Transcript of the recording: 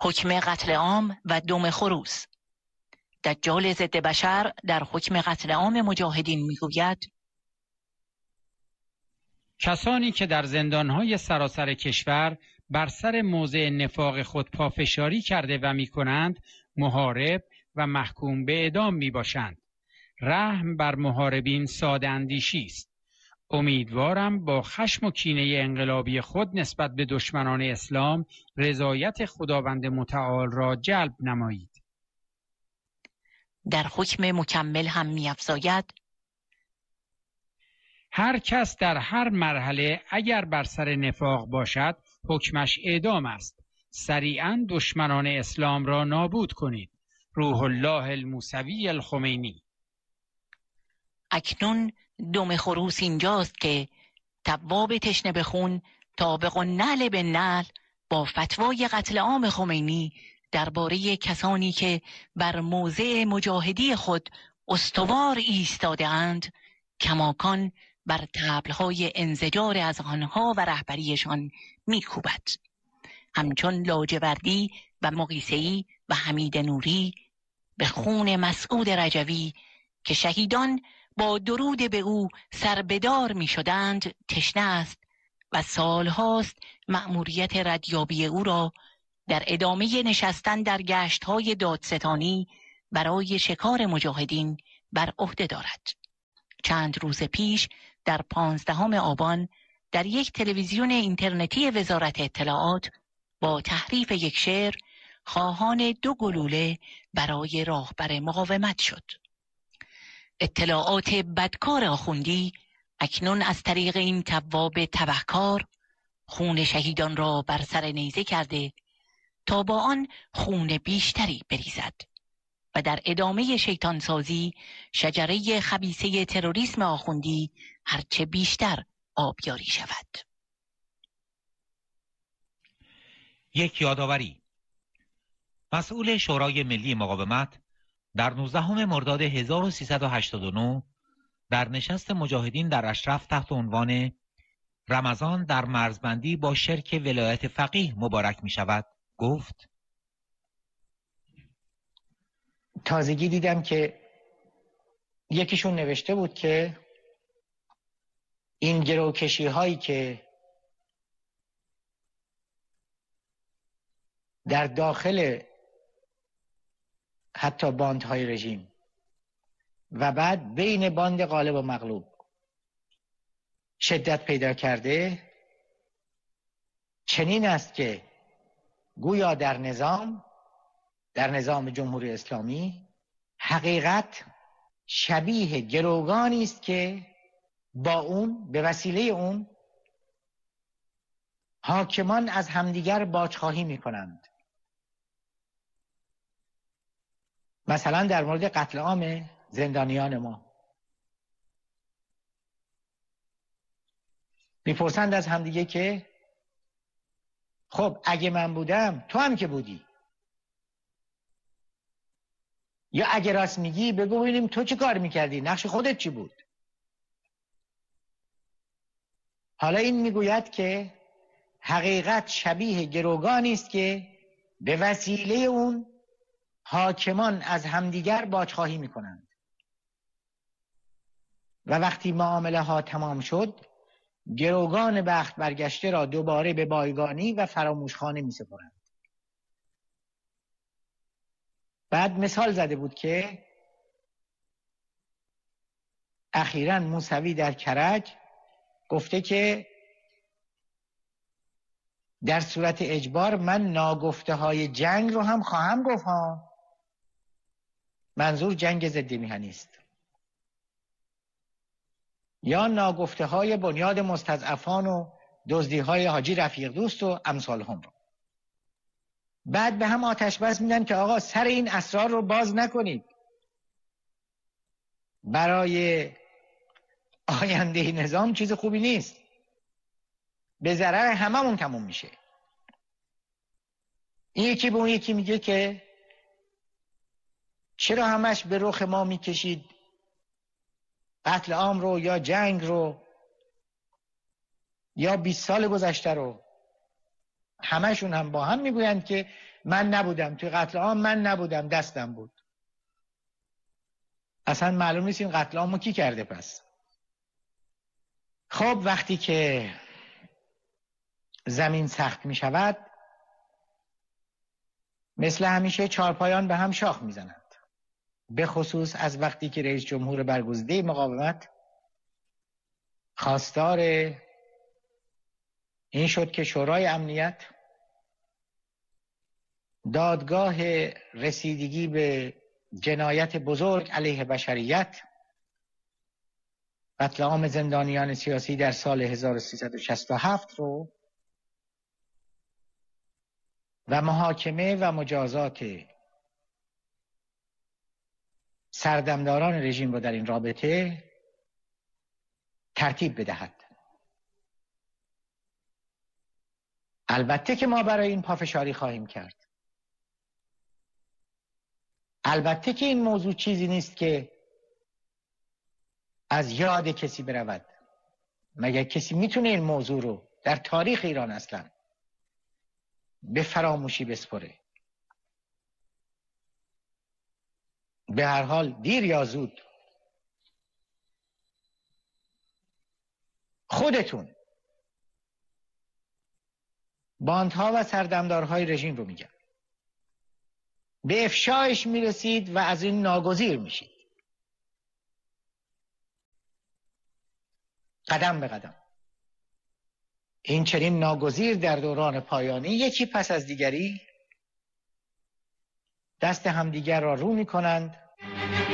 حکم قتل عام و دم خروس. دجال ضد بشر در حکم قتل عام مجاهدین میگوید: کسانی که در زندانهای سراسر کشور بر سر موضع نفاق خود پافشاری کرده و میکنند محارب و محکوم به اعدام میباشند. رحم بر محاربین ساده اندیشی است. امیدوارم با خشم و کینه انقلابی خود نسبت به دشمنان اسلام رضایت خداوند متعال را جلب نمایید. در حکم مکمل هم می‌افزاید: هر کس در هر مرحله اگر بر سر نفاق باشد حکمش اعدام است. سریعاً دشمنان اسلام را نابود کنید. روح الله الموسوی الخمینی. اکنون دم خروس اینجاست که تواب تشنه به خون طابق النعل به نعل با فتوای قتل عام خمینی درباره کسانی که بر موضع مجاهدی خود استوار ایستاده اند کماکان بر طبلهای انزجار از آنها و رهبریشان میکوبد. همچون لاجوردی و مقیسه‌ای و حمید نوری به خون مسعود رجوی که شهیدان با درود به او سربدار می شدند تشنه است و سالهاست مأموریت ردیابی او را در ادامه نشستن در گشت‌های دادستانی برای شکار مجاهدین بر عهده دارد. چند روز پیش در 15 آبان در یک تلویزیون اینترنتی وزارت اطلاعات با تحریف یک شعر خواهان 2 گلوله برای راهبر مقاومت شد. اطلاعات بدکار آخوندی اکنون از طریق این تواب تبهکار خون شهیدان را بر سر نیزه کرده تا با آن خون بیشتری بریزد و در ادامه شیطانسازی شجره خبیثه تروریسم آخوندی هرچه بیشتر آبیاری شود. یک یادآوری: مسئول شورای ملی مقاومت در 19 مرداد 1389 در نشست مجاهدین در اشرف تحت عنوان رمضان در مرزبندی با شرک ولایت فقیه مبارک می شود گفت: تازگی دیدم که یکیشون نوشته بود که این گروکشی هایی که در داخل حتی باندهای رژیم و بعد بین باند غالب و مغلوب شدت پیدا کرده چنین است که گویا در نظام جمهوری اسلامی حقیقت شبیه گروگانی است که با اون به وسیله اون حاکمان از همدیگر باجخواهی میکنند. مثلا در مورد قتل عام زندانیان ما میپرسند از همدیگه که خب اگه من بودم تو هم که بودی، یا اگه راست میگی بگو ببینیم تو چه کار میکردی، نقش خودت چی بود. حالا این میگوید که حقیقت شبیه گروگانی است که به وسیله اون حاکمان از همدیگر باجخواهی میکنند و وقتی معامله ها تمام شد گروگان بخت برگشته را دوباره به بایگانی و فراموشخانه میسپارند. بعد مثال زده بود که اخیراً موسوی در کرج گفته که در صورت اجبار من ناگفته های جنگ رو هم خواهم گفت ها. منظور جنگ ضد میهنی است یا ناگفته های بنیاد مستضعفان و دزدی های حاجی رفیق دوست و امثال هم رو. بعد به هم آتش بس میدن که آقا سر این اسرار رو باز نکنید، برای آینده نظام چیز خوبی نیست، به ضرر هممون تموم میشه. این یکی به اون یکی میگه که چرا همش به رخ ما میکشید قتل عام رو یا جنگ رو یا 20 سال گذشته رو. همشون هم با هم میگویند که من نبودم توی قتل عام، من نبودم، دستم بود. اصلا معلوم نیست این قتل عامو کی کرده. پس خب وقتی که زمین سخت می شود، مثل همیشه چارپایان به هم شاخ می زنند. به خصوص از وقتی که رئیس جمهور برگزیده مقاومت خواستار این شد که شورای امنیت دادگاه رسیدگی به جنایت بزرگ علیه بشریت، قتل عام زندانیان سیاسی در سال 1367 رو و محاکمه و مجازات سردمداران رژیم رو در این رابطه ترتیب بدهد. البته که ما برای این پافشاری خواهیم کرد. البته که این موضوع چیزی نیست که از یاد کسی برود. مگر کسی میتونه این موضوع رو در تاریخ ایران اصلا به فراموشی بسپره؟ به هر حال دیر یا زود خودتون باندها و سردمدارهای رژیم رو میگن، به افشایش میرسید و از این ناگزیر میشید، قدم به قدم. این چنین ناگزیر در دوران پایانی یکی پس از دیگری دست همدیگر را رو میکنند